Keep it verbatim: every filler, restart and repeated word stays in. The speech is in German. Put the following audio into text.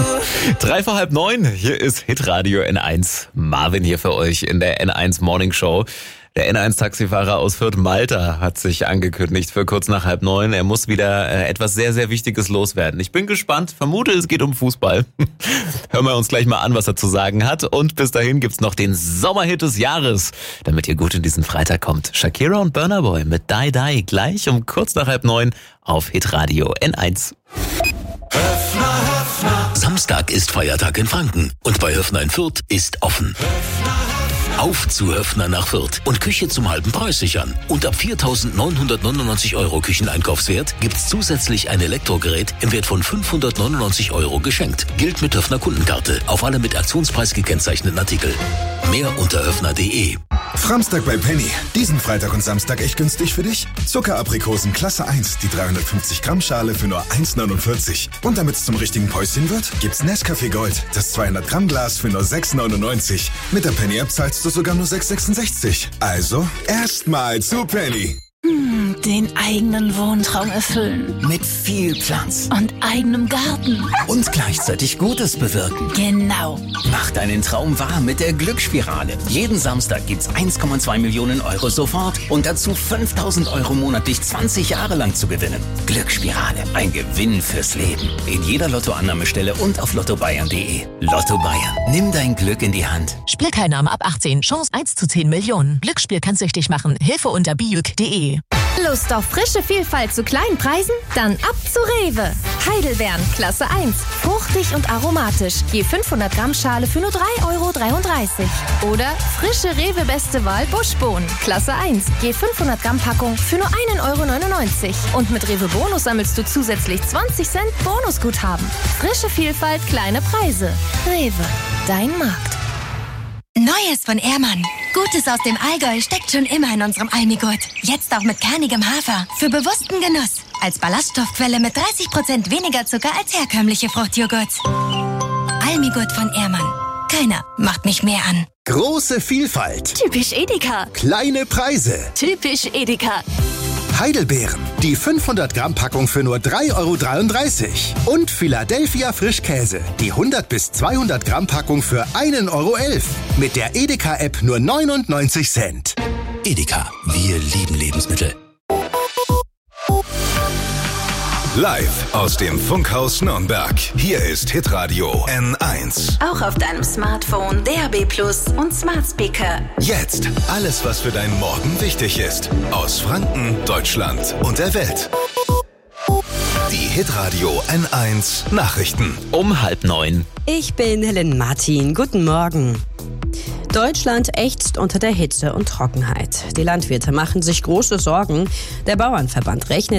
Drei vor halb neun, hier ist Hitradio N eins. Marvin hier für euch in der N eins Morning Show. Der N eins Taxifahrer aus Fürth, Malta, hat sich angekündigt für kurz nach halb neun. Er muss wieder äh, etwas sehr, sehr Wichtiges loswerden. Ich bin gespannt, vermute, es geht um Fußball. Hören wir uns gleich mal an, was er zu sagen hat. Und bis dahin gibt's noch den Sommerhit des Jahres, damit ihr gut in diesen Freitag kommt. Shakira und Burna Boy mit Die Die gleich um kurz nach halb neun auf Hitradio N eins. Höfner, Höfner. Samstag ist Feiertag in Franken und bei Höfner in Fürth ist offen. Höfner, Auf zu Höfner nach Fürth und Küche zum halben Preis sichern. Und ab viertausendneunhundertneunundneunzig Euro Kücheneinkaufswert gibt's zusätzlich ein Elektrogerät im Wert von fünfhundertneunundneunzig Euro geschenkt. Gilt mit Höfner Kundenkarte auf alle mit Aktionspreis gekennzeichneten Artikel. Mehr unter höfner punkt de. Framstag bei Penny. Diesen Freitag und Samstag echt günstig für dich? Zuckeraprikosen Klasse eins, die dreihundertfünfzig Gramm Schale für nur eins neunundvierzig. Und damit's zum richtigen Päuschen wird, gibt's Nescafé Gold, das zweihundert Gramm Glas für nur sechs neunundneunzig. Mit der Penny-App zahlst du sogar nur sechs sechsundsechzig. Also, erstmal zu Penny. Hm, den eigenen Wohntraum erfüllen. Mit viel Platz. Und eigenem Garten. Und gleichzeitig Gutes bewirken. Genau. Mach deinen Traum wahr mit der Glücksspirale. Jeden Samstag gibt's eins Komma zwei Millionen Euro sofort und dazu fünftausend Euro monatlich zwanzig Jahre lang zu gewinnen. Glücksspirale. Ein Gewinn fürs Leben. In jeder Lottoannahmestelle und auf lotto bayern punkt de. Lotto Bayern. Nimm dein Glück in die Hand. Spielteilnahme ab achtzehn. Chance eins zu zehn Millionen. Glücksspiel kann süchtig machen. Hilfe unter biuk punkt de. Lust auf frische Vielfalt zu kleinen Preisen? Dann ab zu Rewe. Heidelbeeren, Klasse eins. Fruchtig und aromatisch. Je fünfhundert Gramm Schale für nur drei Euro dreiunddreißig. Oder frische Rewe Beste Wahl Buschbohnen, Klasse eins. Je fünfhundert Gramm Packung für nur ein Euro neunundneunzig. Und mit Rewe Bonus sammelst du zusätzlich zwanzig Cent Bonusguthaben. Frische Vielfalt, kleine Preise. Rewe, dein Markt. Neues von Ehrmann. Gutes aus dem Allgäu steckt schon immer in unserem Almigurt. Jetzt auch mit kernigem Hafer. Für bewussten Genuss. Als Ballaststoffquelle mit dreißig Prozent weniger Zucker als herkömmliche Fruchtjoghurts. Almigurt von Ehrmann. Keiner macht mich mehr an. Große Vielfalt. Typisch Edeka. Kleine Preise. Typisch Edeka. Heidelbeeren. Die fünfhundert Gramm Packung für nur drei Euro dreiunddreißig. Und Philadelphia Frischkäse. Die hundert bis zweihundert Gramm Packung für ein Euro elf. Mit der Edeka-App nur neunundneunzig Cent. Edeka. Wir lieben Lebensmittel. Live aus dem Funkhaus Nürnberg. Hier ist Hitradio N eins. Auch auf deinem Smartphone, D A B Plus und Smart Speaker. Jetzt alles, was für deinen Morgen wichtig ist. Aus Franken, Deutschland und der Welt. Die Hitradio N eins Nachrichten. Um halb neun. Ich bin Helen Martin. Guten Morgen. Deutschland ächzt unter der Hitze und Trockenheit. Die Landwirte machen sich große Sorgen. Der Bauernverband rechnet